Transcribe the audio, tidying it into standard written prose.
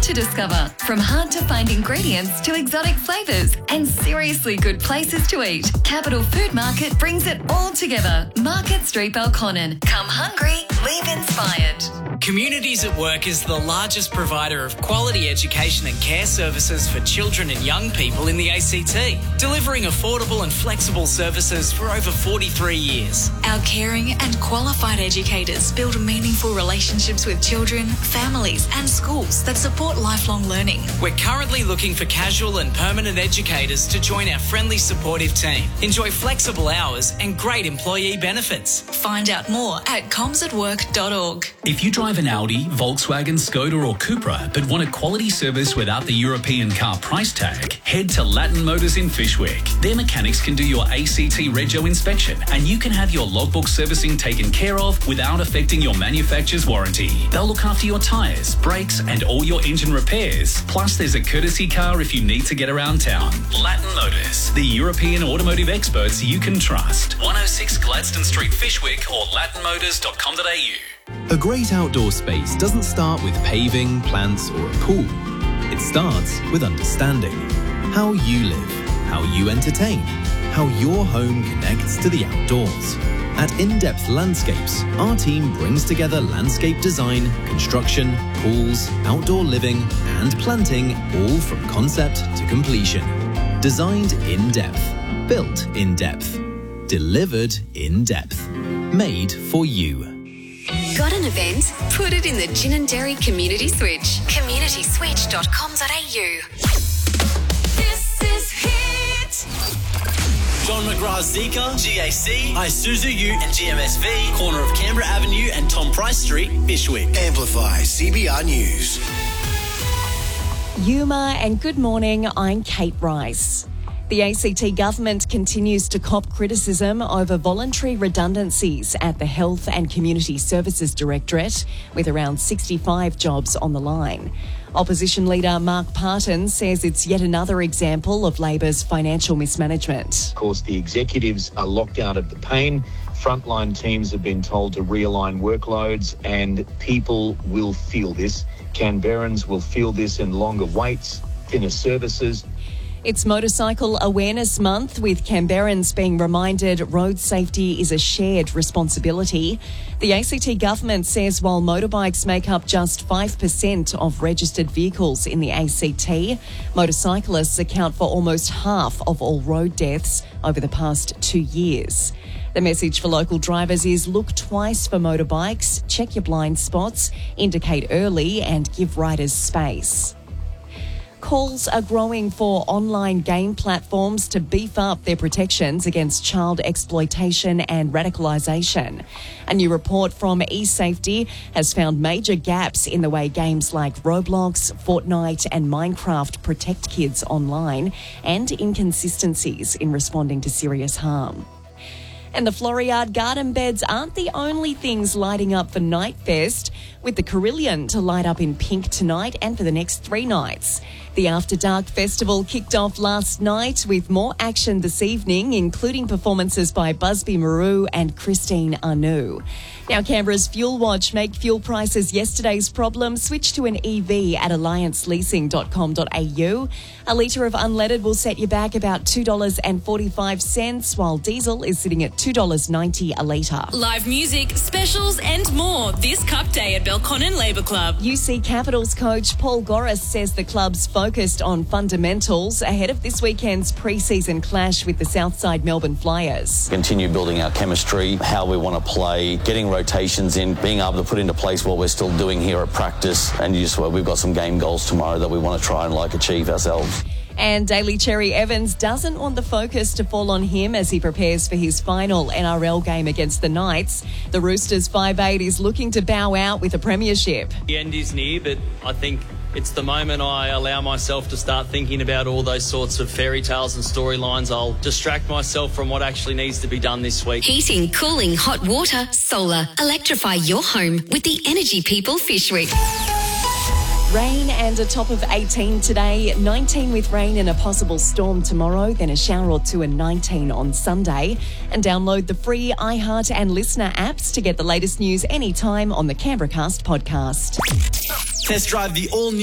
to discover. From hard-to-find ingredients to exotic flavours and seriously good places to eat, Capital Food Market brings it all together. Market Street Belconnen. Come hungry, leave inspired. Communities at Work is the largest provider of quality education and care services for children and young people in the ACT, delivering affordable and flexible services for over 43 years. Our caring and qualified educators build meaningful relationships with children, families and schools that support lifelong learning. We're currently looking for casual and permanent educators to join our friendly, supportive team. Enjoy flexible hours and great employee benefits. Find out more at comsatwork.org. If you drive an Audi, Volkswagen, Skoda or Cupra but want a quality service without the European car price tag, head to Latin Motors in Fyshwick. Their mechanics can do your ACT Rego inspection and you can have your logbook servicing taken care of without affecting your manufacturer's warranty. They'll look after your tyres, brakes and all your engine repairs. Plus there's a courtesy car if you need to get around town. Latin Motors, the European automotive experts you can trust. 106 Gladstone Street, Fyshwick or latinmotors.com.au. A great outdoor space doesn't start with paving, plants or a pool. It starts with understanding how you live, how you entertain, how your home connects to the outdoors. At In-Depth Landscapes, our team brings together landscape design, construction, pools, outdoor living and planting, all from concept to completion. Designed in depth, built in depth, delivered in depth, made for you. Got an event? Put it in the Gin and Dairy Community Switch. communityswitch.com.au. This is Hit. John McGrath Zika, GAC, Isuzu U and GMSV, corner of Canberra Avenue and Tom Price Street, Fyshwick. Amplify CBR News. Yuma and good morning, I'm Kate Rice. The ACT government continues to cop criticism over voluntary redundancies at the Health and Community Services Directorate, with around 65 jobs on the line. Opposition leader Mark Parton says it's yet another example of Labor's financial mismanagement. Of course, the executives are locked out of the pain. Frontline teams have been told to realign workloads and people will feel this. Canberrans will feel this in longer waits, thinner services. It's Motorcycle Awareness Month, with Canberrans being reminded road safety is a shared responsibility. The ACT government says while motorbikes make up just 5% of registered vehicles in the ACT, motorcyclists account for almost half of all road deaths over the past 2 years. The message for local drivers is look twice for motorbikes, check your blind spots, indicate early and give riders space. Calls are growing for online game platforms to beef up their protections against child exploitation and radicalisation. A new report from eSafety has found major gaps in the way games like Roblox, Fortnite and Minecraft protect kids online, and inconsistencies in responding to serious harm. And the Floriade garden beds aren't the only things lighting up for Nightfest, with the Carillon to light up in pink tonight and for the next 3 nights. The After Dark Festival kicked off last night with more action this evening, including performances by Busby Maru and Christine Anu. Now, Canberra's Fuel Watch. Make fuel prices yesterday's problem. Switch to an EV at allianceleasing.com.au. A litre of unleaded will set you back about $2.45, while diesel is sitting at $2.90 a litre. Live music, specials and more this Cup Day at Belconnen Labour Club. UC Capitals coach Paul Goris says the club's focused on fundamentals ahead of this weekend's pre-season clash with the Southside Melbourne Flyers. Continue building our chemistry, how we want to play, getting rotations in, being able to put into place what we're still doing here at practice, and we've got some game goals tomorrow that we want to try and achieve ourselves. And Daly Cherry Evans doesn't want the focus to fall on him as he prepares for his final NRL game against the Knights. The Roosters 5'8" is looking to bow out with a premiership. The end is near, but I think it's the moment I allow myself to start thinking about all those sorts of fairy tales and storylines. I'll distract myself from what actually needs to be done this week. Heating, cooling, hot water, solar. Electrify your home with the Energy People Fyshwick. Rain and a top of 18 today, 19 with rain and a possible storm tomorrow, then a shower or two and 19 on Sunday. And download the free iHeart and Listener apps to get the latest news anytime on the Canberra Cast podcast. Test drive the all-new